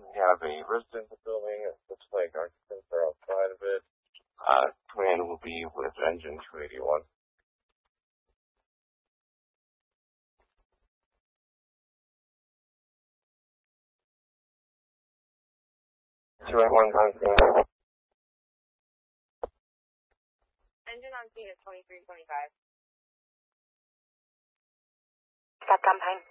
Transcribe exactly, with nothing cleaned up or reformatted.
We have a residential building. It looks like occupants are outside of it. Uh, command will be with engine two eighty-one. two eighty-one, command. Engine on scene at twenty-three twenty-five. Capcom Pine.